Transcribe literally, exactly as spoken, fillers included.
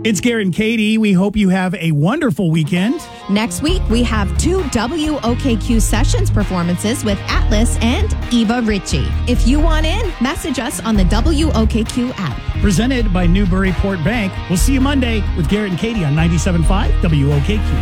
It's Garrett and Katie. We hope you have a wonderful weekend. Next week, we have two W O K Q Sessions performances with Atlas and Eva Ritchie. If you want in, message us on the W O K Q app. Presented by Newburyport Bank. We'll see you Monday with Garrett and Katie on ninety-seven point five W O K Q.